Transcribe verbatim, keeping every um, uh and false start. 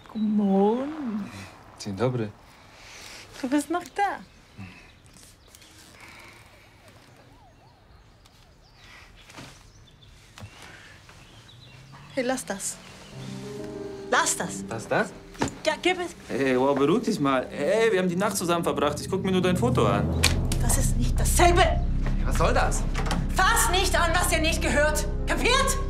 Guten Morgen. Dzień dobry. Du bist noch da. Hey, lass das. Lass das. Was ist das? Ja, gib es. Hey, wow, beruhig dich mal. Hey, wir haben die Nacht zusammen verbracht. Ich guck mir nur dein Foto an. Das ist nicht dasselbe. Was soll das? Fass nicht an, was dir nicht gehört. Kapiert?